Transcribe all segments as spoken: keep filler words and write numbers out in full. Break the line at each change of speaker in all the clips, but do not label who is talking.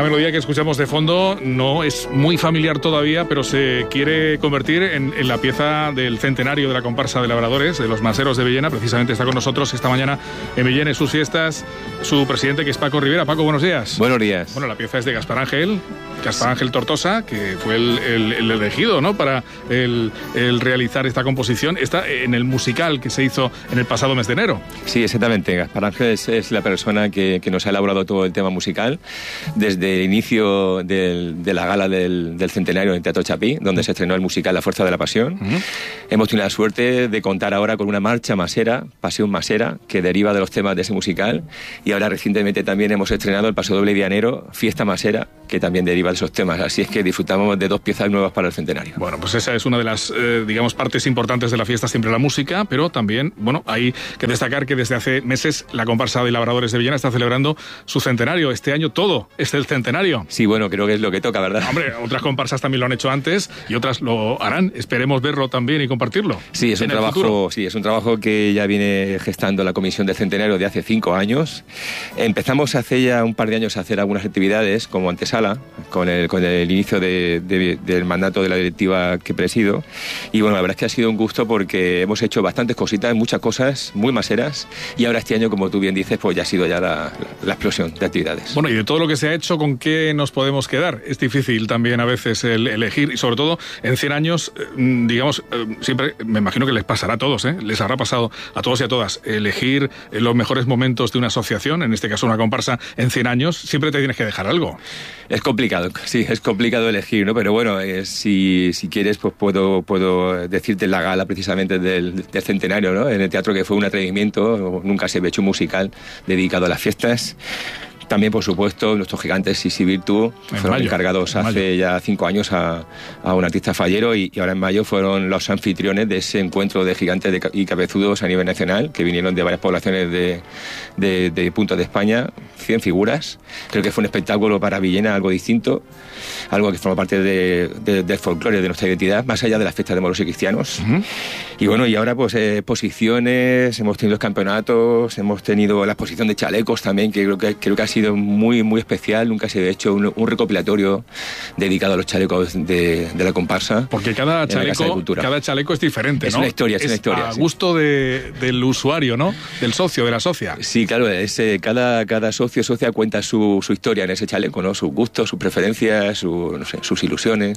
Esta melodía que escuchamos de fondo no es muy familiar todavía, pero se quiere convertir en, en la pieza del centenario de la comparsa de labradores, de los Maseros de Villena. Precisamente está con nosotros esta mañana en Villena y sus fiestas su presidente, que es Paco Rivera. Paco, buenos días.
Buenos días.
Bueno, la pieza es de Gaspar Ángel, Gaspar Ángel Tortosa, que fue el, el, el elegido, ¿no?, para el, el realizar esta composición. Está en el musical que se hizo en el pasado mes de enero.
Sí, exactamente. Gaspar Ángel es, es la persona que, que nos ha elaborado todo el tema musical desde el inicio del, de la gala del, del centenario en el Teatro Chapí, donde se estrenó el musical La Fuerza de la Pasión. Uh-huh. Hemos tenido la suerte de contar ahora con una marcha masera, Pasión Masera, que deriva de los temas de ese musical, y ahora recientemente también hemos estrenado el pasodoble vianero, Fiesta Masera, que también deriva de esos temas. Así es que disfrutamos de dos piezas nuevas para el centenario.
Bueno, pues esa es una de las, eh, digamos, partes importantes de la fiesta, siempre la música, pero también, bueno, hay que destacar que desde hace meses la comparsa de labradores de Villena está celebrando su centenario. Este año todo es el centenario.
Sí, bueno, creo que es lo que toca, ¿verdad?
Hombre, otras comparsas también lo han hecho antes y otras lo harán. Esperemos verlo también y compartirlo.
Sí, es un trabajo, sí, es un trabajo que ya viene gestando la Comisión del Centenario de hace cinco años. Empezamos hace ya un par de años a hacer algunas actividades como antesala, con el, con el inicio de, de, del mandato de la directiva que presido. Y bueno, la verdad es que ha sido un gusto porque hemos hecho bastantes cositas, muchas cosas muy maseras, y ahora este año, como tú bien dices, pues ya ha sido ya la, la explosión de actividades.
Bueno, y de todo lo que se ha hecho, ¿con qué nos podemos quedar? Es difícil también a veces el elegir, y sobre todo en cien años, digamos, siempre me imagino que les pasará a todos, ¿eh? Les habrá pasado a todos y a todas, elegir los mejores momentos de una asociación, en este caso una comparsa, en cien años, siempre te tienes que dejar algo.
Es complicado, sí, es complicado elegir, ¿no? Pero bueno, eh, si, si quieres, pues puedo, puedo decirte la gala precisamente del, del centenario, ¿no? En el teatro, que fue un atrevimiento, nunca se había hecho un musical dedicado a las fiestas. También, por supuesto, nuestros gigantes Sisi Virtu fueron mayo, encargados en hace mayo. ya cinco años a, a un artista fallero, y, y ahora en mayo fueron los anfitriones de ese encuentro de gigantes de, y cabezudos a nivel nacional, que vinieron de varias poblaciones de, de, de puntos de España, cien figuras. Creo que fue un espectáculo para Villena, algo distinto, algo que forma parte de, de, del folclore de nuestra identidad, más allá de las fiestas de moros y cristianos. Uh-huh. Y bueno, y ahora pues eh, exposiciones, hemos tenido los campeonatos, hemos tenido la exposición de chalecos también, que creo que, creo que ha sido muy muy especial. Nunca se ha hecho un, un recopilatorio dedicado a los chalecos de, de la comparsa.
Porque cada chaleco, cada chaleco es diferente,
es
¿no?
Una historia, es,
es
una historia.
A
sí.
gusto de, del usuario, ¿no? Del socio, de la socia.
Sí, claro, es, eh, cada, cada socio socia cuenta su, su historia en ese chaleco, ¿no? Sus gustos, sus preferencias, su, no sé, sus ilusiones,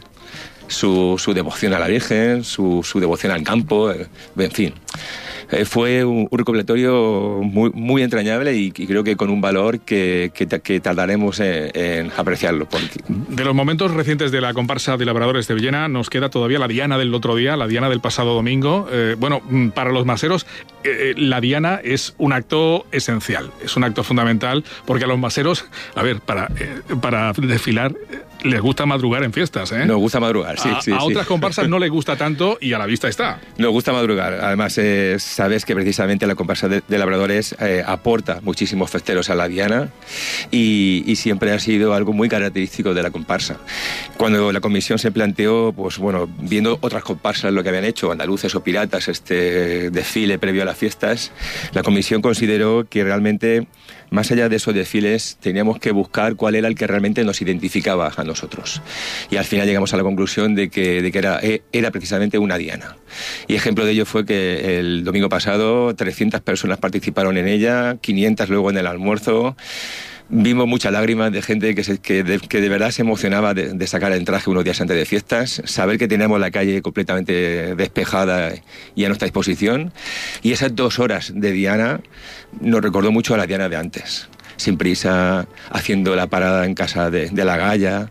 su, su devoción a la Virgen, su, su devoción al campo, eh, en fin. Eh, fue un, un recopilatorio muy, muy entrañable y, y creo que con un valor que, que, que tardaremos en, en apreciarlo. Porque...
De los momentos recientes de la comparsa de labradores de Villena nos queda todavía la diana del otro día, la diana del pasado domingo. Eh, bueno, para los maseros eh, la diana es un acto esencial, es un acto fundamental, porque a los maseros, a ver, para, eh, para desfilar les gusta madrugar en fiestas, ¿eh?
Nos gusta madrugar, sí.
A,
sí,
a
sí.
otras comparsas no les gusta tanto y a la vista está.
Nos gusta madrugar. Además, eh, sabes que precisamente la comparsa de, de labradores eh, aporta muchísimos festeros a la diana y, y siempre ha sido algo muy característico de la comparsa. Cuando la comisión se planteó, pues bueno, viendo otras comparsas lo que habían hecho, andaluces o piratas, este desfile previo a las fiestas, la comisión consideró que realmente, más allá de esos desfiles, teníamos que buscar cuál era el que realmente nos identificaba a nosotros. Y al final llegamos a la conclusión de que, de que era, era precisamente una diana. Y ejemplo de ello fue que el domingo pasado trescientas personas participaron en ella, quinientas luego en el almuerzo. Vimos muchas lágrimas de gente que, se, que, de, que de verdad se emocionaba de, de sacar el traje unos días antes de fiestas, saber que teníamos la calle completamente despejada y a nuestra disposición. Y esas dos horas de diana nos recordó mucho a la diana de antes, sin prisa, haciendo la parada en casa de, de la Galla,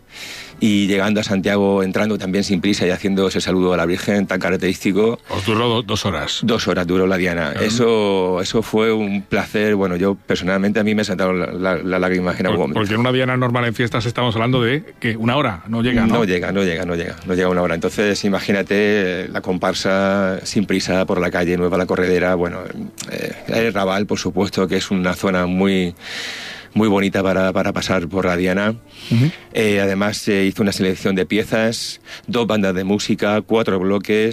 y llegando a Santiago, entrando también sin prisa y haciendo ese saludo a la Virgen tan característico.
Os duró do, dos horas.
Dos horas duró la diana. Uh-huh. Eso, eso fue un placer. Bueno, yo personalmente a mí me saltaron las la, la lágrimas en algún momento.
Porque en una diana normal en fiestas estamos hablando de que una hora, no llega, ¿no?
No llega, no llega, no llega, no llega una hora. Entonces, imagínate la comparsa sin prisa por la calle Nueva La Corredera. Bueno, eh, el Raval, por supuesto, que es una zona muy... muy bonita para, para pasar por la diana. Uh-huh. Eh, además se hizo una selección de piezas, dos bandas de música, cuatro bloques,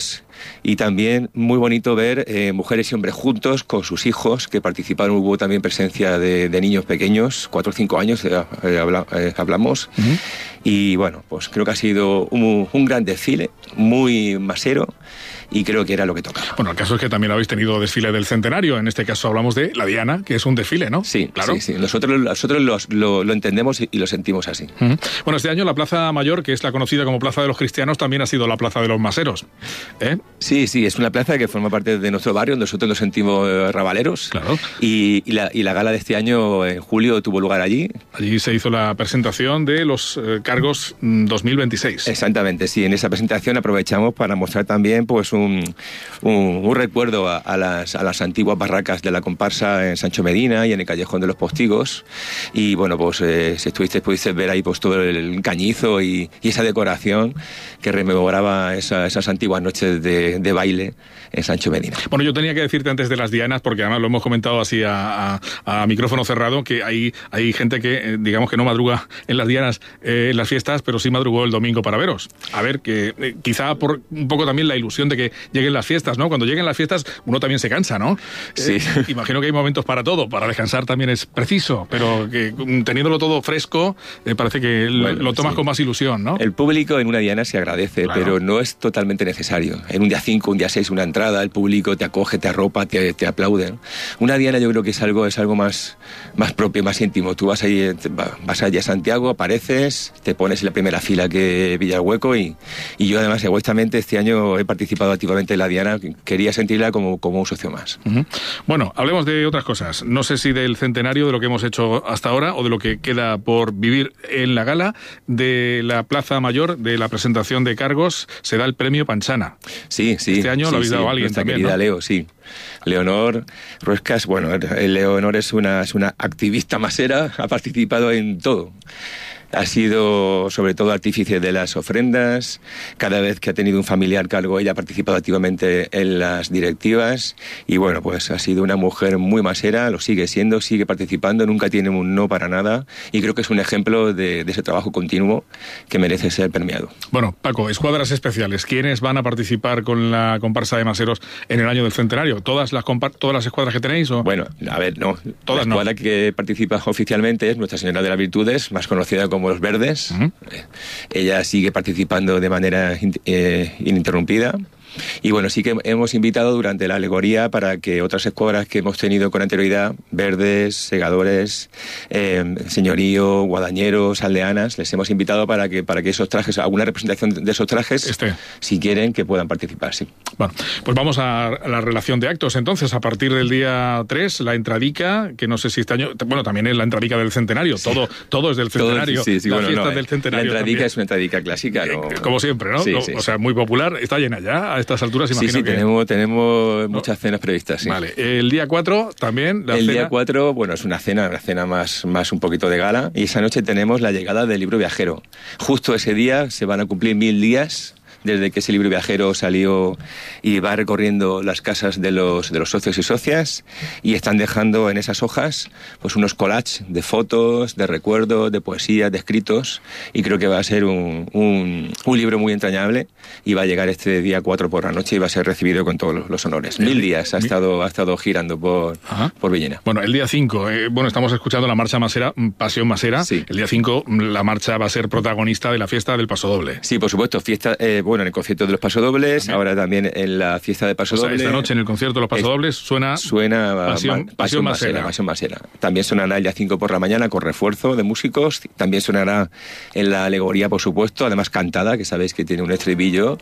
Y también muy bonito ver eh, mujeres y hombres juntos con sus hijos que participaron. Hubo también presencia de, de niños pequeños, cuatro o cinco años eh, eh, habla, eh, hablamos. Uh-huh. Y bueno, pues creo que ha sido un, un gran desfile, muy masero, y creo que era lo que tocaba.
Bueno, el caso es que también habéis tenido desfile del centenario. En este caso hablamos de la Diana, que es un desfile, ¿no?
Sí,
claro.
Sí, sí. Nosotros, nosotros los, lo, lo entendemos y lo sentimos así.
Uh-huh. Bueno, este año la Plaza Mayor, que es la conocida como Plaza de los Cristianos, también ha sido la Plaza de los Maseros. ¿Eh?
Sí, sí, es una plaza que forma parte de nuestro barrio. Nosotros nos sentimos rabaleros.
Claro.
Y, y, la, y la gala de este año, en julio, tuvo lugar allí.
Allí se hizo la presentación de los eh, cargos dos mil veintiséis.
Exactamente, sí. En esa presentación aprovechamos para mostrar también pues un, un, un recuerdo a, a, las, a las antiguas barracas de la comparsa en Sancho Medina y en el Callejón de los Postigos. Y bueno, pues eh, si estuviste, pudiste ver ahí pues todo el cañizo y, y esa decoración que rememoraba esa, esas antiguas noches de, de baile en Sancho Medina.
Bueno, yo tenía que decirte antes de las dianas, porque además lo hemos comentado así a, a, a micrófono cerrado, que hay, hay gente que, eh, digamos que no madruga en las dianas, eh, en las fiestas, pero sí madrugó el domingo para veros. A ver, que eh, quizá por un poco también la ilusión de que lleguen las fiestas, ¿no? Cuando lleguen las fiestas uno también se cansa, ¿no?
Sí.
Eh, imagino que hay momentos para todo, para descansar también es preciso, pero que teniéndolo todo fresco, eh, parece que bueno, lo tomas sí. con más ilusión, ¿no?
El público en una diana se agradece, claro. pero no es totalmente necesario. En un día cinco, un día seis, una entrada, el público te acoge, te arropa, te, te aplaude. Una diana yo creo que es algo, es algo más, más propio, más íntimo. Tú vas ahí, vas allá a Santiago, apareces, te pones en la primera fila que pilla el hueco y, y yo además egoístamente este año he participado activamente en la diana, quería sentirla como, como un socio más.
Uh-huh. Bueno, hablemos de otras cosas. No sé si del centenario, de lo que hemos hecho hasta ahora o de lo que queda por vivir en la gala de la Plaza Mayor, de la presentación de cargos, se da el premio Panchana.
Sí, sí.
Este año
sí,
lo habéis
sí,
dado a alguien
nuestra
también,
querida
¿no?
Leo, sí. Leonor Ruescas, bueno, Leonor es una, es una activista masera, ha participado en todo. Ha sido sobre todo artífice de las ofrendas. Cada vez que ha tenido un familiar cargo, ella ha participado activamente en las directivas. Y bueno, pues ha sido una mujer muy masera, lo sigue siendo, sigue participando, nunca tiene un no para nada. Y creo que es un ejemplo de, de ese trabajo continuo que merece ser premiado.
Bueno, Paco, escuadras especiales. ¿Quiénes van a participar con la comparsa de maseros en el año del centenario? ¿Todas las, compa- todas las escuadras que tenéis? ¿O?
Bueno, a ver, no.
Todas
la escuadra
no.
que participa oficialmente es Nuestra Señora de las Virtudes, más conocida como Los Verdes. Uh-huh. Ella sigue participando de manera eh, ininterrumpida. Y bueno, sí que hemos invitado durante la alegoría para que otras escuadras que hemos tenido con anterioridad, Verdes, Segadores, eh, Señorío, Guadañeros, Aldeanas, les hemos invitado para que para que esos trajes, alguna representación de esos trajes, este. si quieren, que puedan participar, sí.
Bueno, pues vamos a la relación de actos entonces. A partir del día tres, la entradica, que no sé si este año, bueno, también es la entradica del centenario, sí. todo todo es del centenario,
todo, sí, sí,
la
bueno,
fiesta
no,
del centenario.
La entradica
también.
Es una entradica clásica, ¿no?
Eh, como siempre, ¿no?
Sí,
no
sí,
o sea, muy popular, está llena ya. A estas alturas imagino
sí, sí,
que...
tenemos, tenemos muchas cenas previstas, sí.
Vale, el día cuatro también, la
El
cena...
día cuatro, bueno, es una cena, una cena más, más un poquito de gala, y esa noche tenemos la llegada del libro viajero. Justo ese día se van a cumplir mil días desde que ese libro viajero salió y va recorriendo las casas de los, de los socios y socias, y están dejando en esas hojas pues unos collages de fotos, de recuerdos, de poesía, de escritos, y creo que va a ser un, un, un libro muy entrañable, y va a llegar este día cuatro por la noche y va a ser recibido con todos los, los honores. Mil días ha estado, ha estado girando por, por Villena.
Bueno, el día cinco, eh, bueno, estamos escuchando la marcha masera, Pasión Masera.
Sí.
El día cinco la marcha va a ser protagonista de la fiesta del Pasodoble.
Sí, por supuesto, fiesta... Eh, bueno, en el concierto de los Pasodobles, también. Ahora también en la fiesta de Pasodoble.
O sea, esta noche en el concierto de los Pasodobles suena...
Suena
Pasión,
Pasión,
Pasión Masera.
Masera, Pasión Masera. También sonará el día cinco por la mañana con refuerzo de músicos. También sonará en la alegoría, por supuesto, además cantada, que sabéis que tiene un estribillo.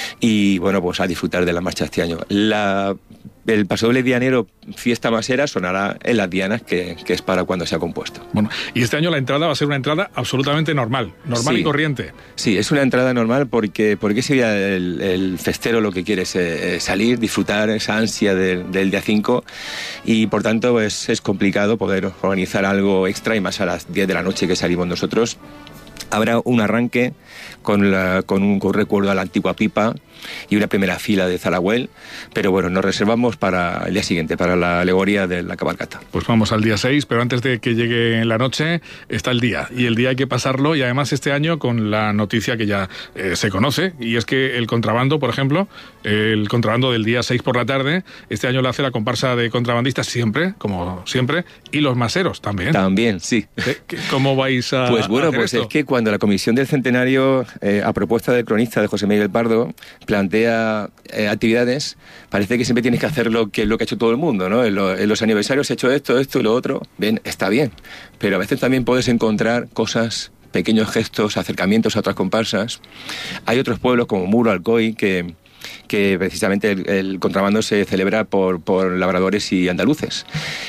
Y bueno, pues a disfrutar de la marcha este año. La... El Pasodoble Dianero Fiesta Masera sonará en las dianas, que, que es para cuando se ha compuesto.
Bueno, y este año la entrada va a ser una entrada absolutamente normal, normal
sí,
y corriente.
Sí, es una entrada normal porque, porque ese día el, el festero lo que quiere es eh, salir, disfrutar esa ansia del, del día cinco, y por tanto pues, es complicado poder organizar algo extra, y más a las diez de la noche que salimos nosotros. Habrá un arranque con, la, con un con recuerdo a la antigua pipa y una primera fila de Zarahuel, pero bueno, nos reservamos para el día siguiente, para la alegoría de la cabalgata.
Pues vamos al día seis, pero antes de que llegue la noche está el día, y el día hay que pasarlo, y además este año con la noticia que ya eh, se conoce, y es que el contrabando, por ejemplo, el contrabando del día seis por la tarde, este año lo hace la comparsa de contrabandistas siempre, como siempre, y los maseros también.
También, sí.
¿Cómo vais a
Pues bueno,
hacer
pues
esto?
Es que cuando la Comisión del Centenario, eh, a propuesta del cronista de José Miguel Pardo, plantea eh, actividades, parece que siempre tienes que hacer lo que, lo que ha hecho todo el mundo, ¿no? En, lo, en los aniversarios he hecho esto, esto y lo otro. Bien, está bien, pero a veces también puedes encontrar cosas, pequeños gestos, acercamientos a otras comparsas. Hay otros pueblos como Muro, Alcoy, que... que precisamente el, el contrabando se celebra por, por labradores y andaluces.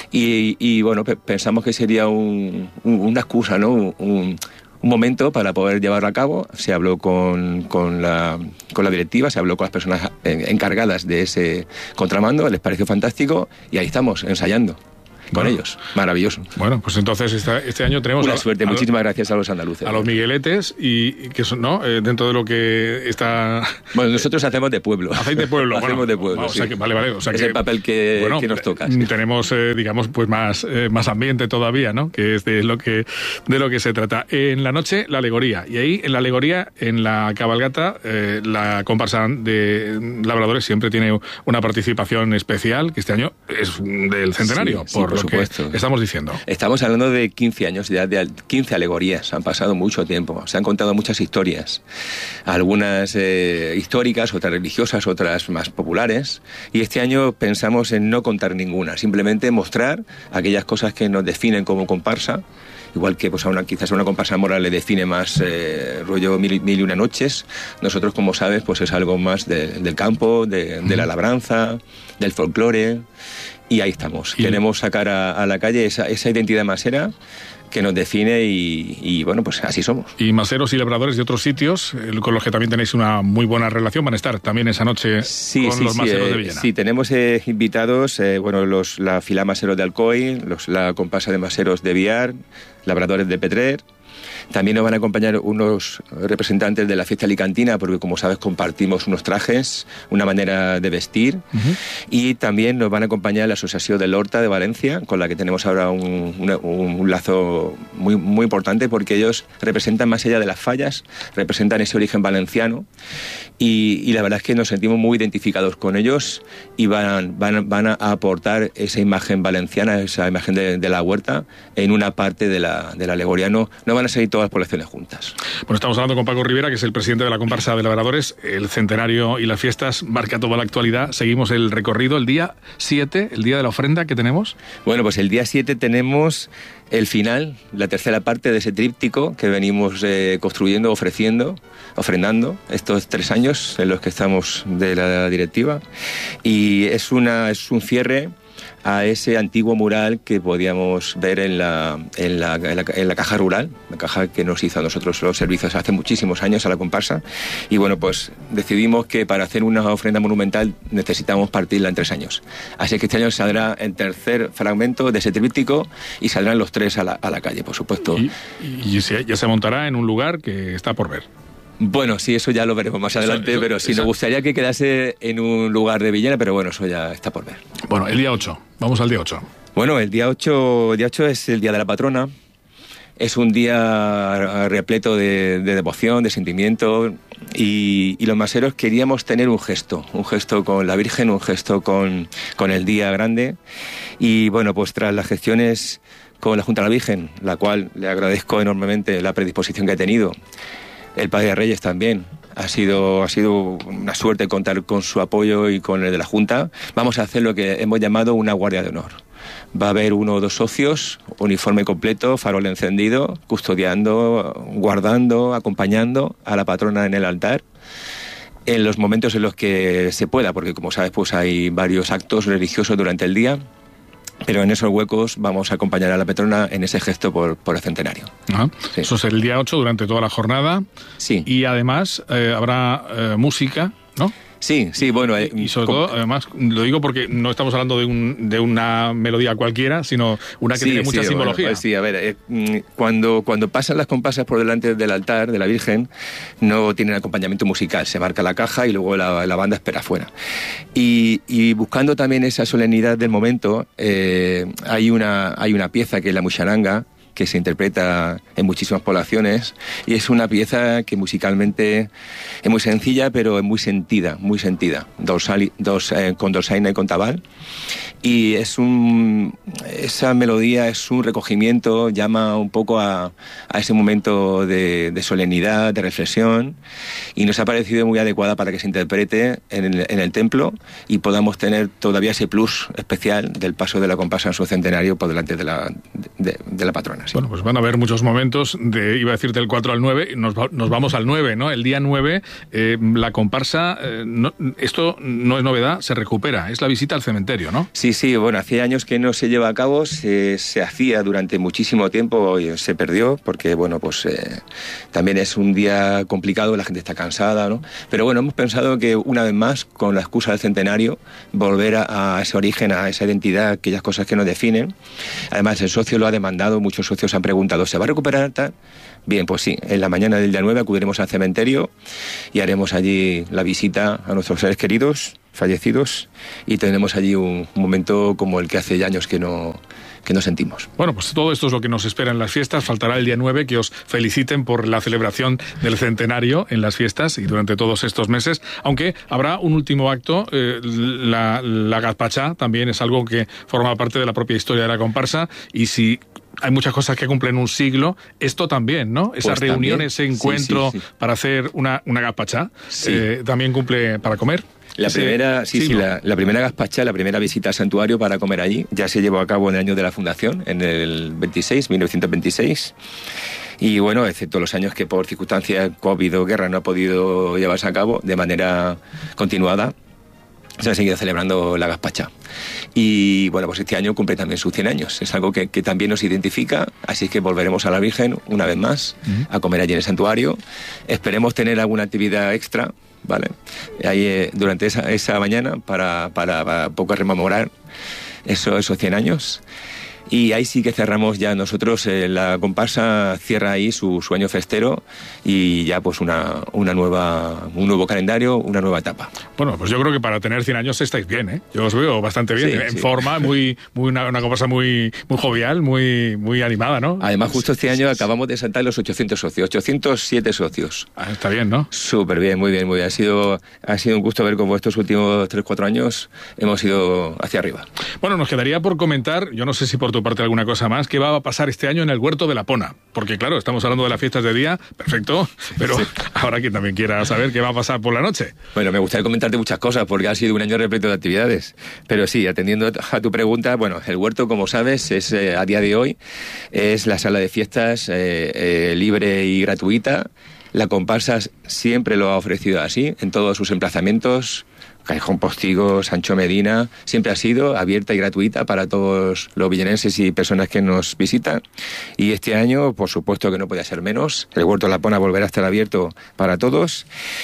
Y, y bueno, pe- pensamos que sería un, un, una excusa, ¿no? Un, un momento para poder llevarlo a cabo. Se habló con, con, la, con la directiva, se habló con las personas encargadas de ese contrabando, les pareció fantástico y ahí estamos, ensayando con bueno, ellos. Maravilloso.
Bueno, pues entonces esta, este año tenemos...
Una
a,
suerte.
A
Muchísimas
lo,
gracias a los andaluces.
A los migueletes y, y que son, ¿no? Eh, dentro de lo que está...
Bueno, nosotros hacemos de pueblo.
Hacéis de pueblo.
Hacemos
bueno,
de pueblo,
o sea
sí.
que, vale, vale. O sea
es
que,
el papel que,
bueno,
que nos toca. Sí.
Tenemos, eh, digamos, pues más, eh, más ambiente todavía, ¿no? Que es de lo que, de lo que se trata. En la noche, la alegoría. Y ahí, en la alegoría, en la cabalgata, eh, la comparsa de labradores siempre tiene una participación especial, que este año es del centenario,
sí,
por,
sí, por
lo
supuesto.
que estamos diciendo.
Estamos hablando de quince años, ya de quince alegorías, han pasado mucho tiempo, se han contado muchas historias, algunas eh, históricas, otras religiosas, otras más populares, y este año pensamos en no contar ninguna, simplemente mostrar aquellas cosas que nos definen como comparsa, igual que pues a una, quizás a una comparsa moral le define más eh, rollo mil, mil y una noches, nosotros, como sabes, pues es algo más de, del campo, de, de la labranza, del folclore. Y ahí estamos. Y queremos sacar a, a la calle esa, esa identidad masera que nos define y, y, bueno, pues así somos.
Y maseros y labradores de otros sitios, eh, con los que también tenéis una muy buena relación, van a estar también esa noche
sí,
con
sí,
los
sí,
maseros
eh,
de Villena.
Sí, tenemos eh, invitados, eh, bueno, los, la fila maseros de Alcoy, los, la comparsa de maseros de Viar, labradores de Petrer. También nos van a acompañar unos representantes de la fiesta alicantina, porque como sabes compartimos unos trajes, una manera de vestir. Uh-huh. Y también nos van a acompañar la Asociación del Horta de Valencia, con la que tenemos ahora un, una, un lazo muy, muy importante, porque ellos representan, más allá de las fallas, representan ese origen valenciano. Y, y la verdad es que nos sentimos muy identificados con ellos y van, van, van a aportar esa imagen valenciana, esa imagen de, de la huerta, en una parte de la, de la alegoría. No, no van a seguir todas las poblaciones juntas.
Bueno, estamos hablando con Paco Rivera, que es el presidente de la comparsa de labradores. El centenario y las fiestas marca toda la actualidad. Seguimos el recorrido. El día siete, el día de la ofrenda, ¿qué tenemos?
Bueno, pues el día siete tenemos el final, la tercera parte de ese tríptico que venimos eh, construyendo, ofreciendo, ofrendando estos tres años en los que estamos de la directiva. Y es, una, es un cierre a ese antiguo mural que podíamos ver en la, en la, en la, en la caja rural, la caja que nos hizo a nosotros los servicios hace muchísimos años a la comparsa. Y bueno, pues decidimos que para hacer una ofrenda monumental necesitamos partirla en tres años. Así que este año saldrá el tercer fragmento de ese tríptico y saldrán los tres a la, a la calle, por supuesto.
Y, y se, ya se montará en un lugar que está por ver.
Bueno, sí, eso ya lo veremos más adelante, eso, eso, pero sí, esa... nos gustaría que quedase en un lugar de Villena, pero bueno, eso ya está por ver.
Bueno, el día ocho, vamos al día ocho.
Bueno, el día ocho, el día ocho es el día de la patrona, es un día repleto de, de devoción, de sentimiento, y, y los maseros queríamos tener un gesto, un gesto con la Virgen, un gesto con, con el día grande, y bueno, pues tras las gestiones con la Junta de la Virgen, la cual le agradezco enormemente la predisposición que ha tenido, el Padre de Reyes también. Ha sido, ha sido una suerte contar con su apoyo y con el de la Junta. Vamos a hacer lo que hemos llamado una guardia de honor. Va a haber uno o dos socios, uniforme completo, farol encendido, custodiando, guardando, acompañando a la patrona en el altar en los momentos en los que se pueda, porque como sabes, pues hay varios actos religiosos durante el día. Pero en esos huecos vamos a acompañar a la patrona en ese gesto por, por el centenario.
Ajá. Sí. Eso es el día ocho durante toda la jornada.
Sí.
Y además eh, habrá eh, música, ¿no?
Sí, sí, bueno...
Y, y sobre todo, además, lo digo porque no estamos hablando de, un, de una melodía cualquiera, sino una que sí, tiene mucha sí, simbología.
Bueno, pues sí, a ver, eh, cuando, cuando pasan las comparsas por delante del altar de la Virgen, no tienen acompañamiento musical, se marca la caja y luego la, la banda espera afuera. Y, y buscando también esa solemnidad del momento, eh, hay, una, hay una pieza que es la Muxaranga, que se interpreta en muchísimas poblaciones, y es una pieza que musicalmente es muy sencilla, pero es muy sentida, muy sentida, dorsal, dos, eh, con dolzaina y con tabal, y es un, esa melodía es un recogimiento, llama un poco a, a ese momento de, de solemnidad, de reflexión, y nos ha parecido muy adecuada para que se interprete en el, en el templo y podamos tener todavía ese plus especial del paso de la comparsa en su centenario por delante de la, de, de la patrona. Sí.
Bueno, pues van a haber muchos momentos, de, iba a decir del cuatro al nueve, nos, va, nos vamos al nueve, ¿no? El día nueve, eh, la comparsa, eh, no, esto no es novedad, se recupera, es la visita al cementerio, ¿no?
Sí, sí, bueno, hace años que no se lleva a cabo, se, se hacía durante muchísimo tiempo y se perdió, porque, bueno, pues eh, también es un día complicado, la gente está cansada, ¿no? Pero bueno, hemos pensado que una vez más, con la excusa del centenario, volver a, a ese origen, a esa identidad, aquellas cosas que nos definen. Además, el socio lo ha demandado, muchos socios han preguntado, ¿se va a recuperar tal? Bien, pues sí, en la mañana del día nueve acudiremos al cementerio y haremos allí la visita a nuestros seres queridos, fallecidos, y tendremos allí un, un momento como el que hace años que no... que nos sentimos.
Bueno, pues todo esto es lo que nos espera en las fiestas. Faltará el día nueve, que os feliciten por la celebración del centenario en las fiestas y durante todos estos meses, aunque habrá un último acto, eh, la, la gazpacha también es algo que forma parte de la propia historia de la comparsa, y si hay muchas cosas que cumplen un siglo, esto también, ¿no? Esa pues reunión, también. Ese encuentro sí, sí, sí. para hacer una, una gazpacha, sí. eh, también cumple para comer.
La primera, sí, sí, sí la, la primera gazpacha, la primera visita al santuario para comer allí, ya se llevó a cabo en el año de la fundación, en el veintiséis, mil novecientos veintiséis. Y bueno, excepto los años que por circunstancias COVID o guerra no ha podido llevarse a cabo de manera continuada, se ha seguido celebrando la gazpacha. Y bueno, pues este año cumple también sus cien años. Es algo que, que también nos identifica, así que volveremos a la Virgen una vez más uh-huh. a comer allí en el santuario. Esperemos tener alguna actividad extra, ¿vale? Ahí eh, durante esa, esa mañana para, para, para poco rememorar eso, esos cien años. Y ahí sí que cerramos ya nosotros, eh, la comparsa cierra ahí su, su año festero y ya pues una, una nueva, un nuevo calendario, una nueva etapa.
Bueno, pues yo creo que para tener cien años estáis bien, ¿eh? Yo os veo bastante bien, sí, en sí. forma, muy, muy una, una comparsa muy, muy jovial, muy, muy animada, ¿no?
Además, justo este año acabamos de saltar los ochocientos socios, ochocientos siete socios.
Ah, está bien, ¿no?
Súper bien, muy bien, muy bien. Ha sido, ha sido un gusto ver cómo estos últimos tres cuatro años hemos ido hacia arriba.
Bueno, nos quedaría por comentar, yo no sé si por tu parte alguna cosa más, ¿qué va a pasar este año en el Huerto de la Pona? Porque claro, estamos hablando de las fiestas de día, perfecto, pero sí. ahora quien también quiera saber qué va a pasar por la noche.
Bueno, me gustaría comentarte muchas cosas porque ha sido un año repleto de actividades, pero sí, atendiendo a tu pregunta, bueno, el Huerto, como sabes, es eh, a día de hoy es la sala de fiestas eh, eh, libre y gratuita. La comparsa siempre lo ha ofrecido así, en todos sus emplazamientos. Callejón Postigo, Sancho Medina, siempre ha sido abierta y gratuita para todos los villenenses y personas que nos visitan. Y este año, por supuesto que no podía ser menos, el Huerto de la Pona volverá a estar abierto para todos.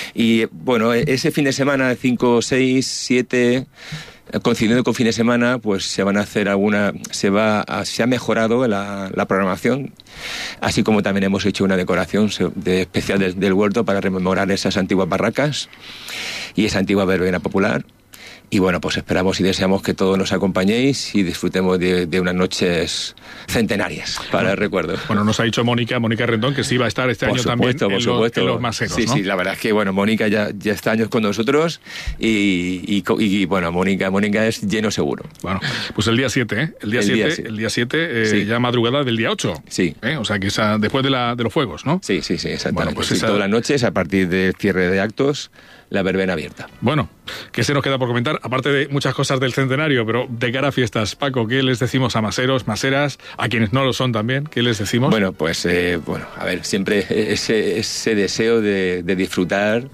Y bueno, ese fin de semana, cinco, seis, siete... coincidiendo con fin de semana, pues se van a hacer alguna, se va, a, se ha mejorado la, la programación, así como también hemos hecho una decoración de, especial del, del huerto para rememorar esas antiguas barracas y esa antigua verbena popular. Y bueno, pues esperamos y deseamos que todos nos acompañéis y disfrutemos de, de unas noches centenarias para bueno, el recuerdo.
Bueno, nos ha dicho Mónica, Mónica Rendón, que sí va a estar este
por
año
supuesto,
también
por
en,
supuesto.
Los, en los maseros,
Sí,
¿no?
sí, la verdad es que, bueno, Mónica ya, ya está años con nosotros y, y, y bueno, Mónica, Mónica es lleno seguro.
Bueno, pues el día siete, ¿eh? El día siete, el día siete, eh, sí. ya madrugada del día ocho.
Sí.
¿eh? O sea, que esa, después de, la, de los fuegos, ¿no?
Sí, sí, sí, exactamente.
Bueno, pues
sí,
esa...
todas las noches, a partir del cierre de actos, la verbena abierta.
Bueno, ¿qué se nos queda por comentar? Aparte de muchas cosas del centenario, pero de cara a fiestas, Paco, ¿qué les decimos a maseros, maseras, a quienes no lo son también? ¿Qué les decimos?
Bueno, pues, eh, bueno, a ver, siempre ese, ese deseo de, de disfrutar,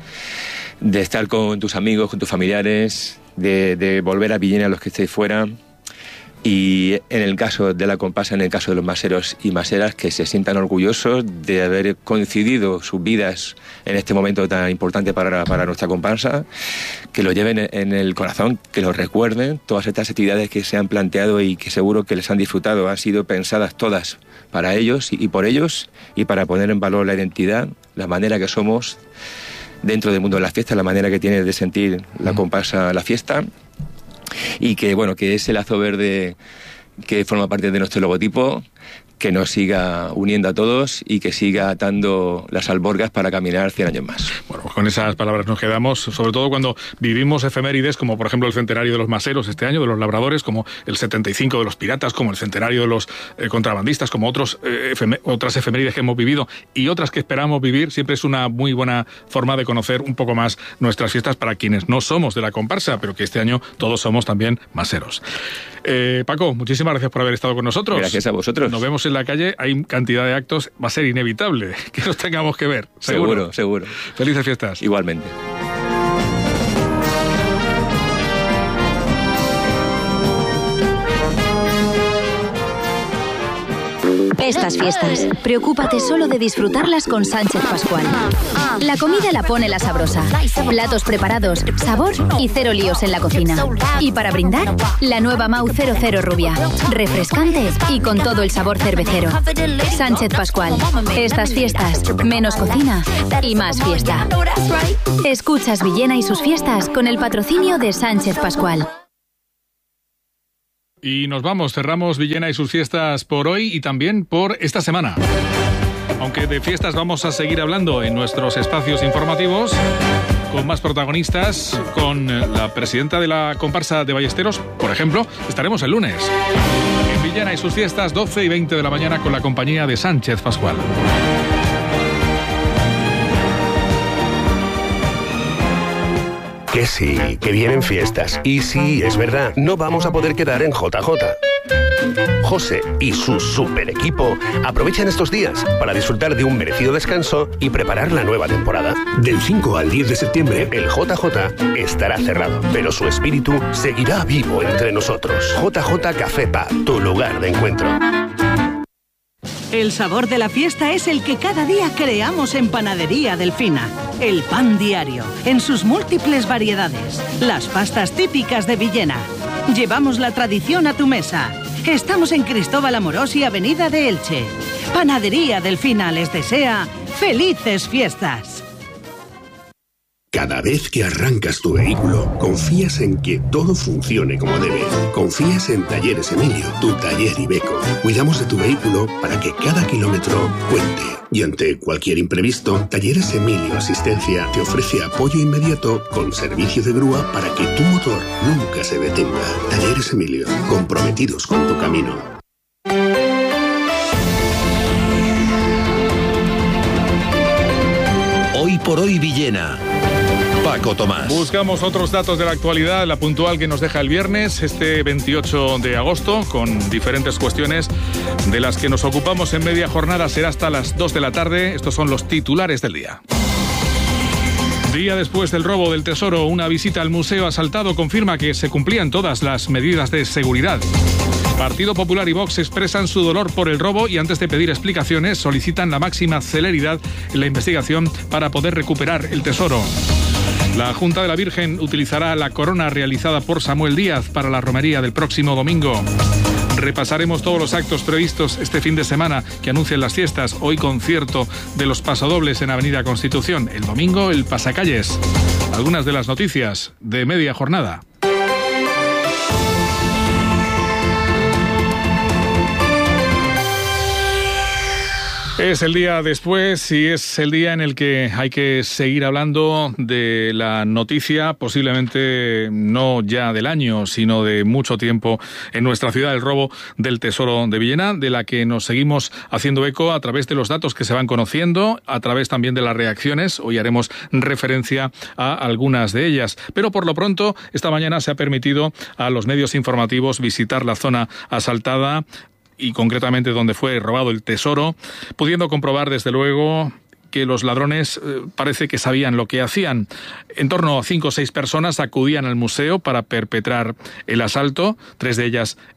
de estar con tus amigos, con tus familiares, de, de volver a Villena a los que estéis fuera. Y en el caso de la comparsa, en el caso de los maseros y maseras, que se sientan orgullosos de haber coincidido sus vidas en este momento tan importante para, para nuestra comparsa, que lo lleven en el corazón, que lo recuerden, todas estas actividades que se han planteado y que seguro que les han disfrutado, han sido pensadas todas para ellos y por ellos, y para poner en valor la identidad, la manera que somos dentro del mundo de las fiestas, la manera que tiene de sentir la comparsa la fiesta, y que bueno, que ese lazo verde que forma parte de nuestro logotipo, que nos siga uniendo a todos y que siga atando las alborgas para caminar cien años más.
Bueno, con esas palabras nos quedamos, sobre todo cuando vivimos efemérides como por ejemplo el centenario de los maseros este año, de los labradores, como el setenta y cinco de los piratas, como el centenario de los eh, contrabandistas, como otros eh, efem- otras efemérides que hemos vivido y otras que esperamos vivir. Siempre es una muy buena forma de conocer un poco más nuestras fiestas para quienes no somos de la comparsa, pero que este año todos somos también maseros. Eh, Paco, muchísimas gracias por haber estado con nosotros.
Gracias a vosotros.
Nos vemos en la calle, hay cantidad de actos, va a ser inevitable que nos tengamos que ver.
Seguro, seguro. seguro.
Felices fiestas.
Igualmente.
Estas fiestas, preocúpate solo de disfrutarlas con Sánchez Pascual. La comida la pone la sabrosa. Platos preparados, sabor y cero líos en la cocina. Y para brindar, la nueva Mau cero cero Rubia. Refrescante y con todo el sabor cervecero. Sánchez Pascual. Estas fiestas, menos cocina y más fiesta. Escuchas Villena y sus fiestas con el patrocinio de Sánchez Pascual.
Y nos vamos, cerramos Villena y sus fiestas por hoy y también por esta semana. Aunque de fiestas vamos a seguir hablando en nuestros espacios informativos, con más protagonistas, con la presidenta de la comparsa de Ballesteros, por ejemplo, estaremos el lunes. En Villena y sus fiestas, doce y veinte de la mañana, con la compañía de Sánchez Pascual.
Que sí, que vienen fiestas. Y sí, es verdad, no vamos a poder quedar en J J. José y su super equipo aprovechan estos días para disfrutar de un merecido descanso y preparar la nueva temporada. Del cinco al diez de septiembre, el J J estará cerrado, pero su espíritu seguirá vivo entre nosotros. J J Café Pub, tu lugar de encuentro.
El sabor de la fiesta es el que cada día creamos en Panadería Delfina. El pan diario, en sus múltiples variedades. Las pastas típicas de Villena. Llevamos la tradición a tu mesa. Estamos en Cristóbal Amorós y Avenida de Elche. Panadería Delfina les desea felices fiestas.
Cada vez que arrancas tu vehículo, confías en que todo funcione como debe. Confías en Talleres Emilio, tu taller Iveco. Cuidamos de tu vehículo para que cada kilómetro cuente. Y ante cualquier imprevisto, Talleres Emilio Asistencia te ofrece apoyo inmediato con servicio de grúa para que tu motor nunca se detenga. Talleres Emilio, comprometidos con tu camino.
Hoy por hoy Villena. Paco Tomás.
Buscamos otros datos de la actualidad, la puntual que nos deja el viernes, este veintiocho de agosto, con diferentes cuestiones de las que nos ocupamos en media jornada. Será hasta las dos de la tarde. Estos son los titulares del día. Día después del robo del tesoro, una visita al museo asaltado confirma que se cumplían todas las medidas de seguridad. Partido Popular y Vox expresan su dolor por el robo y antes de pedir explicaciones solicitan la máxima celeridad en la investigación para poder recuperar el tesoro. La Junta de la Virgen utilizará la corona realizada por Samuel Díaz para la romería del próximo domingo. Repasaremos todos los actos previstos este fin de semana que anuncian las fiestas. Hoy concierto de los Pasodobles en Avenida Constitución. El domingo el Pasacalles. Algunas de las noticias de media jornada. Es el día después y es el día en el que hay que seguir hablando de la noticia, posiblemente no ya del año, sino de mucho tiempo en nuestra ciudad, el robo del tesoro de Villena, de la que nos seguimos haciendo eco a través de los datos que se van conociendo, a través también de las reacciones. Hoy haremos referencia a algunas de ellas. Pero por lo pronto, esta mañana se ha permitido a los medios informativos visitar la zona asaltada, y concretamente donde fue robado el tesoro, pudiendo comprobar desde luego que los ladrones eh, parece que sabían lo que hacían. En torno a cinco o seis personas acudían al museo para perpetrar el asalto, tres de ellas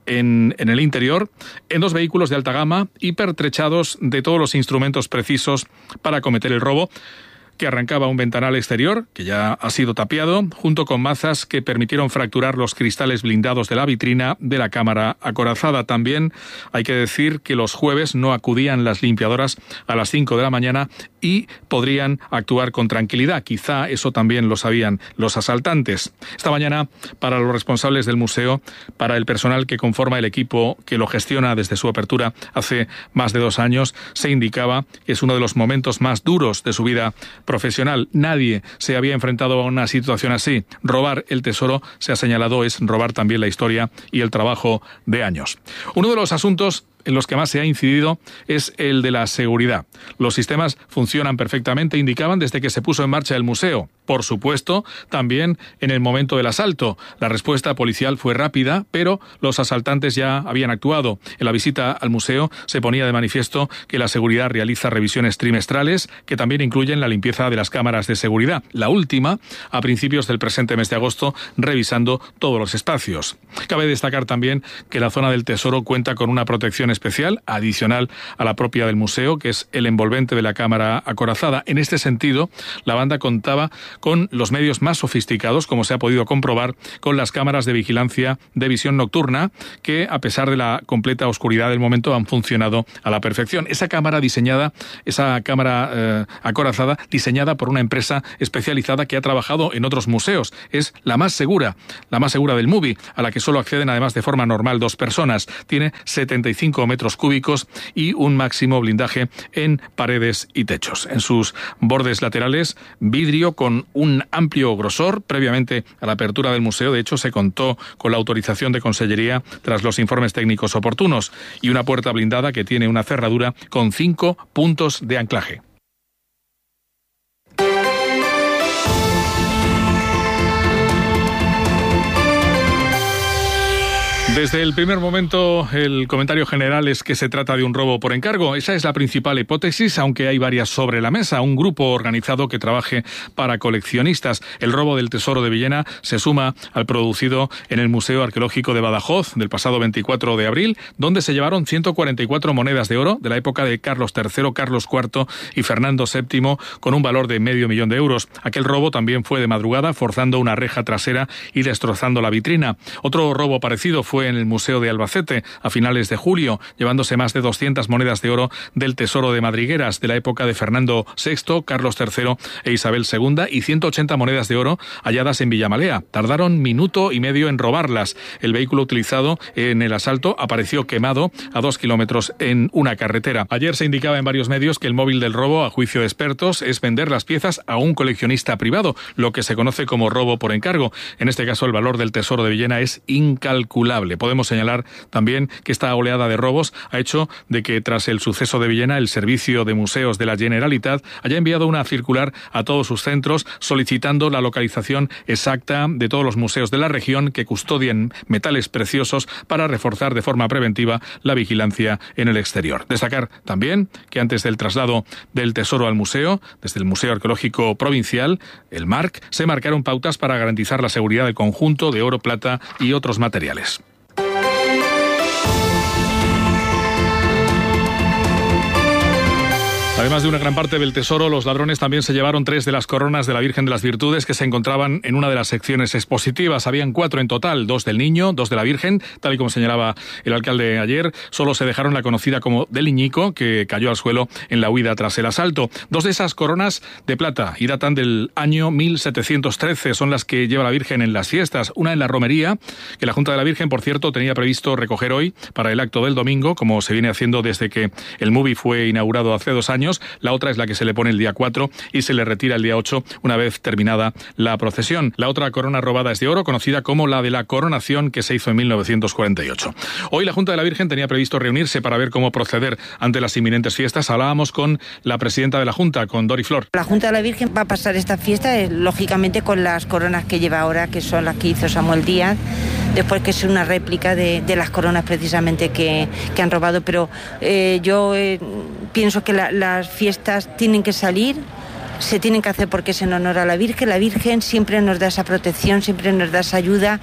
en, en el interior, en dos vehículos de alta gama, hipertrechados de todos los instrumentos precisos para cometer el robo, que arrancaba un ventanal exterior, que ya ha sido tapiado, junto con mazas que permitieron fracturar los cristales blindados de la vitrina de la cámara acorazada. También hay que decir que los jueves no acudían las limpiadoras a las cinco de la mañana y podrían actuar con tranquilidad. Quizá eso también lo sabían los asaltantes. Esta mañana, para los responsables del museo, para el personal que conforma el equipo que lo gestiona desde su apertura hace más de dos años, se indicaba que es uno de los momentos más duros de su vida profesional. Nadie se había enfrentado a una situación así. Robar el tesoro, se ha señalado, es robar también la historia y el trabajo de años. Uno de los asuntos en los que más se ha incidido es el de la seguridad. Los sistemas funcionan perfectamente, indicaban, desde que se puso en marcha el museo. Por supuesto, también en el momento del asalto. La respuesta policial fue rápida, pero los asaltantes ya habían actuado. En la visita al museo se ponía de manifiesto que la seguridad realiza revisiones trimestrales, que también incluyen la limpieza de las cámaras de seguridad. La última, a principios del presente mes de agosto, revisando todos los espacios. Cabe destacar también que la zona del tesoro cuenta con una protección especial, adicional a la propia del museo, que es el envolvente de la cámara acorazada. En este sentido, la banda contaba con los medios más sofisticados, como se ha podido comprobar, con las cámaras de vigilancia de visión nocturna, que a pesar de la completa oscuridad del momento han funcionado a la perfección. Esa cámara diseñada, esa cámara eh, acorazada, diseñada por una empresa especializada que ha trabajado en otros museos. Es la más segura, la más segura del MUBI, a la que solo acceden además de forma normal dos personas. Tiene setenta y cinco metros cúbicos y un máximo blindaje en paredes y techos. En sus bordes laterales, vidrio con un amplio grosor. Previamente a la apertura del museo, de hecho, se contó con la autorización de Consellería tras los informes técnicos oportunos, y una puerta blindada que tiene una cerradura con cinco puntos de anclaje. Desde el primer momento, el comentario general es que se trata de un robo por encargo. Esa es la principal hipótesis, aunque hay varias sobre la mesa. Un grupo organizado que trabaje para coleccionistas. El robo del Tesoro de Villena se suma al producido en el Museo Arqueológico de Badajoz del pasado veinticuatro de abril, donde se llevaron ciento cuarenta y cuatro monedas de oro de la época de Carlos tercero, Carlos cuarto y Fernando séptimo, con un valor de medio millón de euros. Aquel robo también fue de madrugada, forzando una reja trasera y destrozando la vitrina. Otro robo parecido fue en el Museo de Albacete a finales de julio, llevándose más de doscientas monedas de oro del Tesoro de Madrigueras de la época de Fernando sexto, Carlos tercero e Isabel segunda, y ciento ochenta monedas de oro halladas en Villamalea. Tardaron minuto y medio en robarlas. El vehículo utilizado en el asalto apareció quemado a dos kilómetros en una carretera. Ayer se indicaba en varios medios que el móvil del robo, a juicio de expertos, es vender las piezas a un coleccionista privado, lo que se conoce como robo por encargo. En este caso, el valor del Tesoro de Villena es incalculable. Podemos señalar también que esta oleada de robos ha hecho de que, tras el suceso de Villena, el Servicio de Museos de la Generalitat haya enviado una circular a todos sus centros solicitando la localización exacta de todos los museos de la región que custodian metales preciosos para reforzar de forma preventiva la vigilancia en el exterior. Destacar también que antes del traslado del tesoro al museo, desde el Museo Arqueológico Provincial, el MARC, se marcaron pautas para garantizar la seguridad del conjunto de oro, plata y otros materiales. Además de una gran parte del tesoro, los ladrones también se llevaron tres de las coronas de la Virgen de las Virtudes que se encontraban en una de las secciones expositivas. Habían cuatro en total, dos del Niño, dos de la Virgen, tal y como señalaba el alcalde ayer. Solo se dejaron la conocida como del Iñico, que cayó al suelo en la huida tras el asalto. Dos de esas coronas de plata y datan del año mil setecientos trece, son las que lleva la Virgen en las fiestas. Una en la romería, que la Junta de la Virgen, por cierto, tenía previsto recoger hoy para el acto del domingo, como se viene haciendo desde que el MUBI fue inaugurado hace dos años. La otra es la que se le pone el día cuatro y se le retira el día ocho, una vez terminada la procesión. La otra corona robada es de oro, conocida como la de la coronación, que se hizo en mil novecientos cuarenta y ocho. Hoy la Junta de la Virgen tenía previsto reunirse para ver cómo proceder ante las inminentes fiestas. Hablábamos con la presidenta de la Junta, con Dori Flor.
La Junta de la Virgen va a pasar esta fiesta, eh, lógicamente, con las coronas que lleva ahora, que son las que hizo Samuel Díaz, después que es una réplica de, de las coronas precisamente que, que han robado. Pero eh, yo eh, pienso que la, las fiestas tienen que salir se tienen que hacer porque es en honor a la Virgen. La Virgen siempre nos da esa protección, siempre nos da esa ayuda.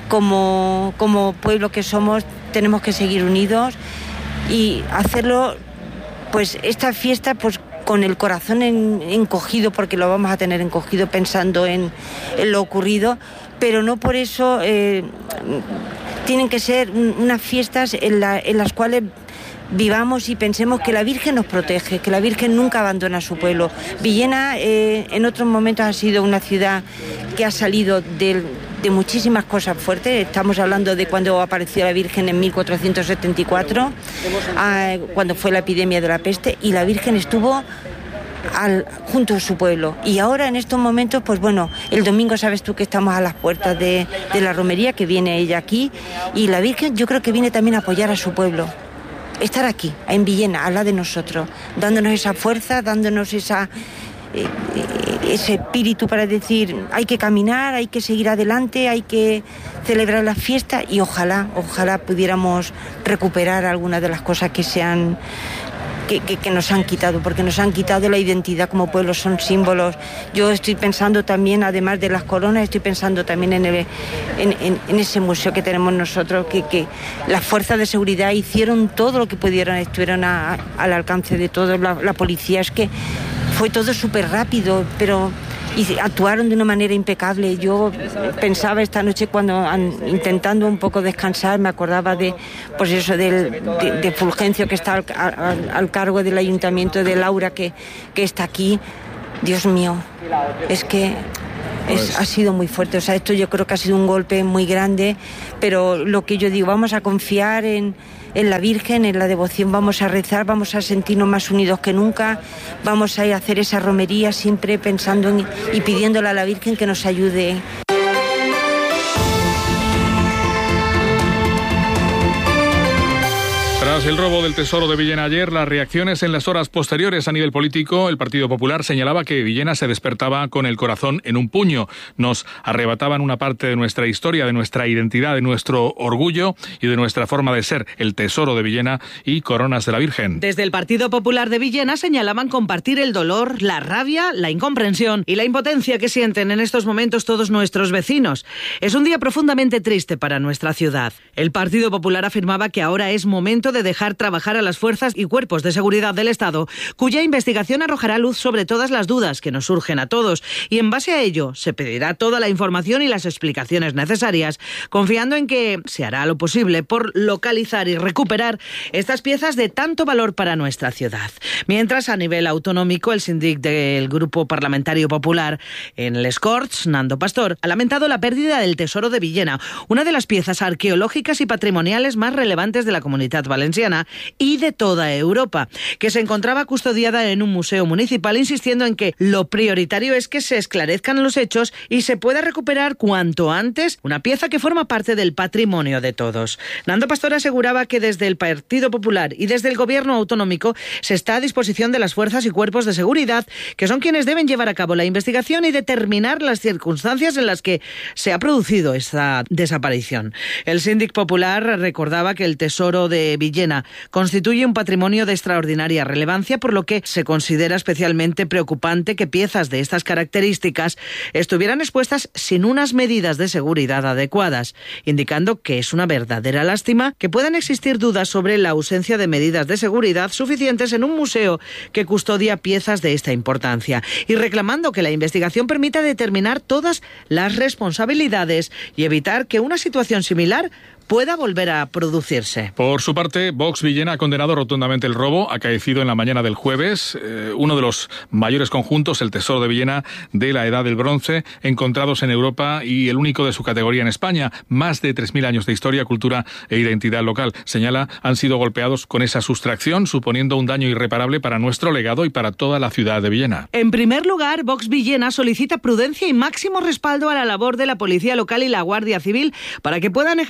Como, como pueblo que somos, tenemos que seguir unidos y hacerlo, pues esta fiesta, pues con el corazón en, encogido, porque lo vamos a tener encogido pensando en, en lo ocurrido, pero no por eso eh, tienen que ser unas fiestas en, la, en las cuales vivamos y pensemos que la Virgen nos protege, que la Virgen nunca abandona a su pueblo. Villena eh, en otros momentos ha sido una ciudad que ha salido de, de muchísimas cosas fuertes. Estamos hablando de cuando apareció la Virgen en mil cuatrocientos setenta y cuatro, eh, cuando fue la epidemia de la peste, y la Virgen estuvo Al, junto a su pueblo. Y ahora en estos momentos, pues bueno, el domingo sabes tú que estamos a las puertas de, de la romería, que viene ella aquí, y la Virgen yo creo que viene también a apoyar a su pueblo. Estar aquí, en Villena, al lado de nosotros, dándonos esa fuerza, dándonos esa, eh, ese espíritu para decir, hay que caminar, hay que seguir adelante, hay que celebrar la fiesta, y ojalá, ojalá pudiéramos recuperar algunas de las cosas que se han Que, que, que nos han quitado, porque nos han quitado la identidad como pueblo, son símbolos. Yo estoy pensando también, además de las coronas, estoy pensando también en, el, en, en, en ese museo que tenemos nosotros, que, que las fuerzas de seguridad hicieron todo lo que pudieron, estuvieron a, a, al alcance de todos, la, la policía, es que fue todo súper rápido, pero y actuaron de una manera impecable. Yo pensaba esta noche cuando an, intentando un poco descansar, me acordaba de pues eso del, de, de Fulgencio, que está al, al, al cargo del ayuntamiento, de Laura, que, que está aquí. Dios mío, es que es, ha sido muy fuerte. O sea, esto yo creo que ha sido un golpe muy grande, pero lo que yo digo, vamos a confiar en en la Virgen, en la devoción, vamos a rezar, vamos a sentirnos más unidos que nunca, vamos a ir a hacer esa romería siempre pensando en, y pidiéndole a la Virgen que nos ayude.
Tras el robo del tesoro de Villena ayer, las reacciones en las horas posteriores a nivel político, el Partido Popular señalaba que Villena se despertaba con el corazón en un puño. Nos arrebataban una parte de nuestra historia, de nuestra identidad, de nuestro orgullo y de nuestra forma de ser, el tesoro de Villena y coronas de la Virgen.
Desde el Partido Popular de Villena señalaban compartir el dolor, la rabia, la incomprensión y la impotencia que sienten en estos momentos todos nuestros vecinos. Es un día profundamente triste para nuestra ciudad. El Partido Popular afirmaba que ahora es momento de dejar trabajar a las fuerzas y cuerpos de seguridad del Estado, cuya investigación arrojará luz sobre todas las dudas que nos surgen a todos, y en base a ello se pedirá toda la información y las explicaciones necesarias, confiando en que se hará lo posible por localizar y recuperar estas piezas de tanto valor para nuestra ciudad. Mientras, a nivel autonómico, el síndic del Grupo Parlamentario Popular en Les Corts, Nando Pastor, ha lamentado la pérdida del tesoro de Villena, una de las piezas arqueológicas y patrimoniales más relevantes de la Comunidad Valenciana y de toda Europa, que se encontraba custodiada en un museo municipal, insistiendo en que lo prioritario es que se esclarezcan los hechos y se pueda recuperar cuanto antes una pieza que forma parte del patrimonio de todos. Nando Pastor aseguraba que desde el Partido Popular y desde el Gobierno autonómico se está a disposición de las fuerzas y cuerpos de seguridad, que son quienes deben llevar a cabo la investigación y determinar las circunstancias en las que se ha producido esta desaparición. El síndic popular recordaba que el tesoro de Villena constituye un patrimonio de extraordinaria relevancia, por lo que se considera especialmente preocupante que piezas de estas características estuvieran expuestas sin unas medidas de seguridad adecuadas, indicando que es una verdadera lástima que puedan existir dudas sobre la ausencia de medidas de seguridad suficientes en un museo que custodia piezas de esta importancia, y reclamando que la investigación permita determinar todas las responsabilidades y evitar que una situación similar pueda volver a producirse.
Por su parte, Vox Villena ha condenado rotundamente el robo acaecido en la mañana del jueves, eh, uno de los mayores conjuntos, el Tesoro de Villena, de la Edad del Bronce, encontrados en Europa y el único de su categoría en España. Más de tres mil años de historia, cultura e identidad local. Señala, han sido golpeados con esa sustracción, suponiendo un daño irreparable para nuestro legado y para toda la ciudad de Villena.
En primer lugar, Vox Villena solicita prudencia y máximo respaldo a la labor de la Policía Local y la Guardia Civil para que puedan ejercer su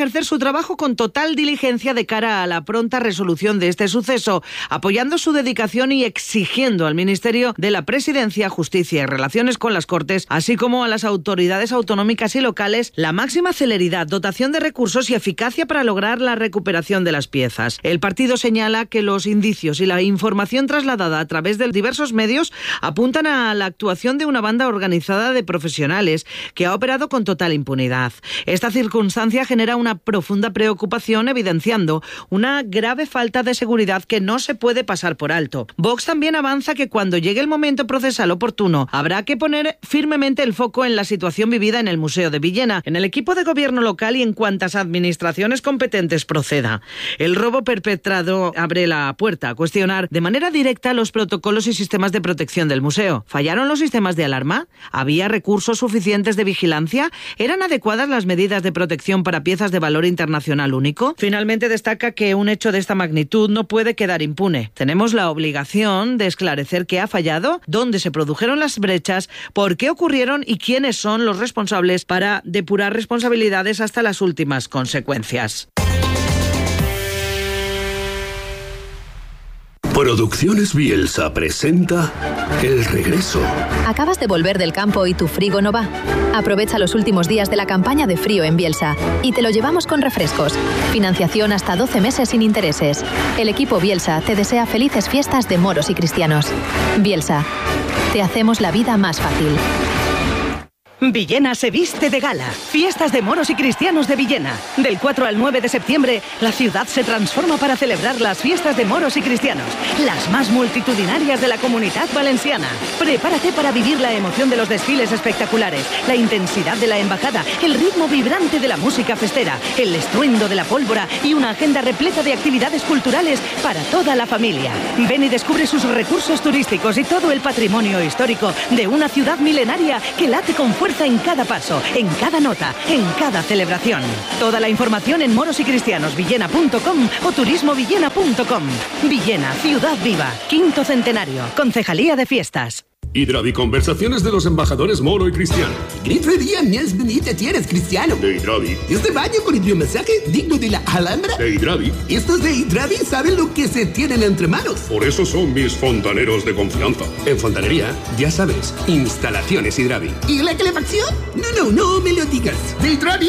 trabajo con total diligencia de cara a la pronta resolución de este suceso, apoyando su dedicación y exigiendo al Ministerio de la Presidencia, Justicia y Relaciones con las Cortes, así como a las autoridades autonómicas y locales, la máxima celeridad, dotación de recursos y eficacia para lograr la recuperación de las piezas. El partido señala que los indicios y la información trasladada a través de diversos medios apuntan a la actuación de una banda organizada de profesionales que ha operado con total impunidad. Esta circunstancia genera una profunda preocupación, evidenciando una grave falta de seguridad que no se puede pasar por alto. Vox también avanza que cuando llegue el momento procesal oportuno habrá que poner firmemente el foco en la situación vivida en el Museo de Villena, en el equipo de gobierno local y en cuantas administraciones competentes proceda. El robo perpetrado abre la puerta a cuestionar de manera directa los protocolos y sistemas de protección del museo. ¿Fallaron los sistemas de alarma? ¿Había recursos suficientes de vigilancia? ¿Eran adecuadas las medidas de protección para piezas de valor internacional único? Finalmente destaca que un hecho de esta magnitud no puede quedar impune. Tenemos la obligación de esclarecer qué ha fallado, dónde se produjeron las brechas, por qué ocurrieron y quiénes son los responsables para depurar responsabilidades hasta las últimas consecuencias.
Producciones Bielsa presenta El Regreso.
¿Acabas de volver del campo y tu frigo no va? Aprovecha los últimos días de la campaña de frío en Bielsa y te lo llevamos con refrescos. Financiación hasta doce meses sin intereses. El equipo Bielsa te desea felices fiestas de moros y cristianos. Bielsa, te hacemos la vida más fácil.
Villena se viste de gala. Fiestas de moros y cristianos de Villena. Del cuatro al nueve de septiembre, la ciudad se transforma para celebrar las fiestas de moros y cristianos, las más multitudinarias de la Comunidad Valenciana. Prepárate para vivir la emoción de los desfiles espectaculares, la intensidad de la embajada, el ritmo vibrante de la música festera, el estruendo de la pólvora y una agenda repleta de actividades culturales para toda la familia. Ven y descubre sus recursos turísticos y todo el patrimonio histórico de una ciudad milenaria que late con fuerza en cada paso, en cada nota, en cada celebración. Toda la información en morosycristianosvillena punto com o turismovillena punto com. Villena, ciudad viva. Quinto centenario. Concejalía de Fiestas.
Hidravi, conversaciones de los embajadores moro y cristiano.
Grito día más bonita tienes, cristiano.
De Hidravi.
Este baño con hidromasaje digno de la Alhambra.
De Hidravi.
Estos de Hidravi saben lo que se tienen entre manos.
Por eso son mis fontaneros de confianza.
En fontanería, ya sabes, instalaciones Hidravi. ¿Y la calefacción? No, no, no me lo digas. De Hidravi.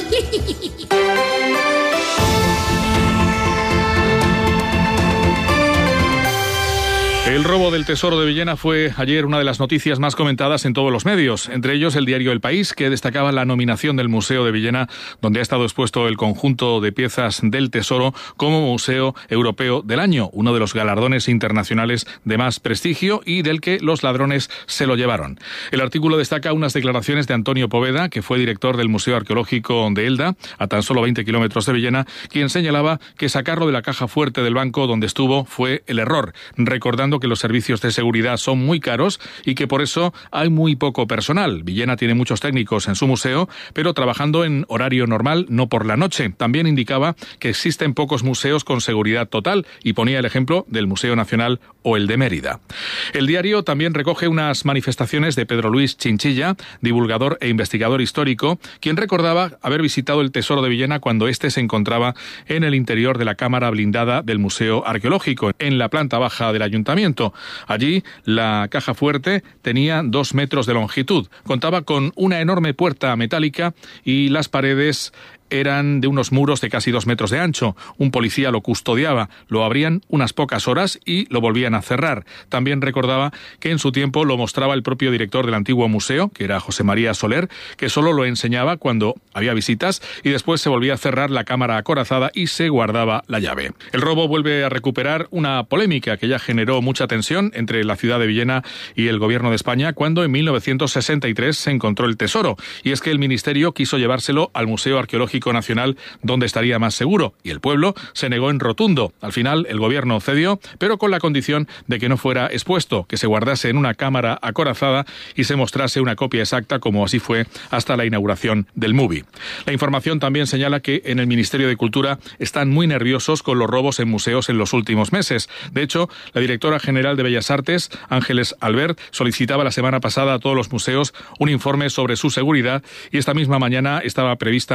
El robo del Tesoro de Villena fue ayer una de las noticias más comentadas en todos los medios, entre ellos el diario El País, que destacaba la nominación del Museo de Villena, donde ha estado expuesto el conjunto de piezas del Tesoro como Museo Europeo del Año, uno de los galardones internacionales de más prestigio y del que los ladrones se lo llevaron. El artículo destaca unas declaraciones de Antonio Poveda, que fue director del Museo Arqueológico de Elda, a tan solo veinte kilómetros de Villena, quien señalaba que sacarlo de la caja fuerte del banco donde estuvo fue el error, recordando que los servicios de seguridad son muy caros y que por eso hay muy poco personal. Villena tiene muchos técnicos en su museo, pero trabajando en horario normal, no por la noche. También indicaba que existen pocos museos con seguridad total y ponía el ejemplo del Museo Nacional o el de Mérida. El diario también recoge unas manifestaciones de Pedro Luis Chinchilla, divulgador e investigador histórico, quien recordaba haber visitado el Tesoro de Villena cuando éste se encontraba en el interior de la cámara blindada del Museo Arqueológico, en la planta baja del Ayuntamiento. Allí, la caja fuerte tenía dos metros de longitud, contaba con una enorme puerta metálica y las paredes eran de unos muros de casi dos metros de ancho. Un policía lo custodiaba, lo abrían unas pocas horas y lo volvían a cerrar. También recordaba que en su tiempo lo mostraba el propio director del antiguo museo, que era José María Soler, que solo lo enseñaba cuando había visitas y después se volvía a cerrar la cámara acorazada y se guardaba la llave. El robo vuelve a recuperar una polémica que ya generó mucha tensión entre la ciudad de Villena y el gobierno de España cuando en mil novecientos sesenta y tres se encontró el tesoro, y es que el ministerio quiso llevárselo al Museo Arqueológico Nacional, donde estaría más seguro, y el pueblo se negó en rotundo. Al final el gobierno cedió, pero con la condición de que no fuera expuesto, que se guardase en una cámara acorazada y se mostrase una copia exacta, como así fue hasta la inauguración del MUBI. La información también señala que en el Ministerio de Cultura están muy nerviosos con los robos en museos en los últimos meses. De hecho, la directora general de Bellas Artes, Ángeles Albert, solicitaba la semana pasada a todos los museos un informe sobre su seguridad y esta misma mañana estaba prevista una videoconferencia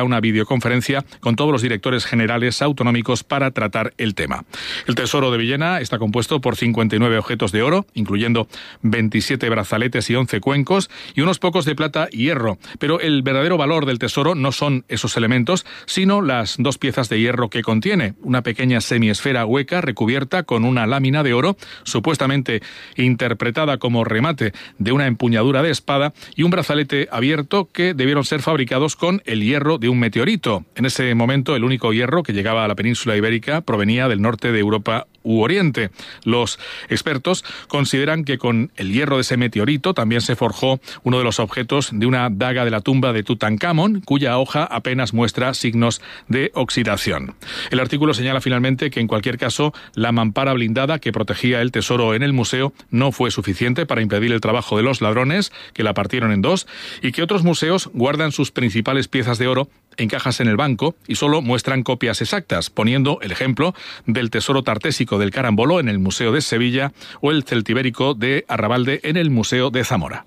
videoconferencia con todos los directores generales autonómicos para tratar el tema. El Tesoro de Villena está compuesto por cincuenta y nueve objetos de oro, incluyendo veintisiete brazaletes y once cuencos, y unos pocos de plata y hierro. Pero el verdadero valor del tesoro no son esos elementos, sino las dos piezas de hierro que contiene, una pequeña semiesfera hueca recubierta con una lámina de oro, supuestamente interpretada como remate de una empuñadura de espada, y un brazalete abierto que debieron ser fabricados con el hierro de un meteorito. En ese momento, el único hierro que llegaba a la península ibérica provenía del norte de Europa u Oriente. Los expertos consideran que con el hierro de ese meteorito también se forjó uno de los objetos de una daga de la tumba de Tutankamón, cuya hoja apenas muestra signos de oxidación. El artículo señala finalmente que en cualquier caso la mampara blindada que protegía el tesoro en el museo no fue suficiente para impedir el trabajo de los ladrones, que la partieron en dos, y que otros museos guardan sus principales piezas de oro en cajas en el banco y solo muestran copias exactas, poniendo el ejemplo del tesoro tartésico del Carambolo en el Museo de Sevilla o el celtibérico de Arrabalde en el Museo de Zamora.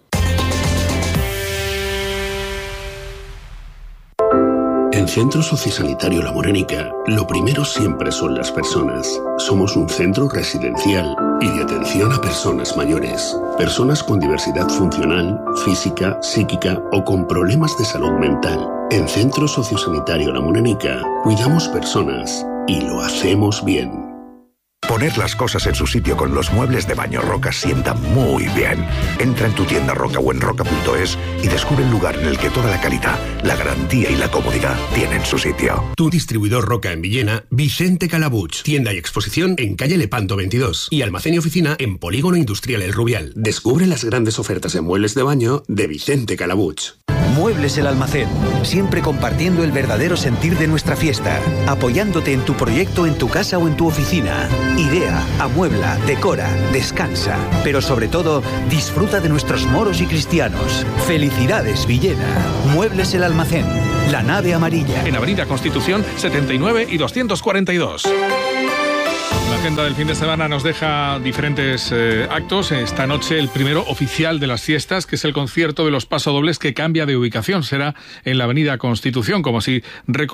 En Centro Sociosanitario La Morenica, lo primero siempre son las personas. Somos un centro residencial y de atención a personas mayores. Personas con diversidad funcional, física, psíquica o con problemas de salud mental. En Centro Sociosanitario La Morenica, cuidamos personas y lo hacemos bien.
Poner las cosas en su sitio con los muebles de Baño Roca sienta muy bien. Entra en tu tienda Roca o en roca punto es y descubre el lugar en el que toda la calidad, la garantía y la comodidad tienen su sitio.
Tu distribuidor Roca en Villena, Vicente Calabuch. Tienda y exposición en calle Lepanto veintidós y almacén y oficina en Polígono Industrial El Rubial. Descubre las grandes ofertas en muebles de baño de Vicente Calabuch.
Muebles El Almacén, siempre compartiendo el verdadero sentir de nuestra fiesta, apoyándote en tu proyecto, en tu casa o en tu oficina. Idea, amuebla, decora, descansa, pero sobre todo, disfruta de nuestros moros y cristianos. ¡Felicidades, Villena! Muebles El Almacén, la nave amarilla.
En Avenida Constitución setenta y nueve y doscientos cuarenta y dos. La agenda del fin de semana nos deja diferentes eh, actos. Esta noche el primero oficial de las fiestas, que es el concierto de los Pasodobles, que cambia de ubicación. Será en la Avenida Constitución, como si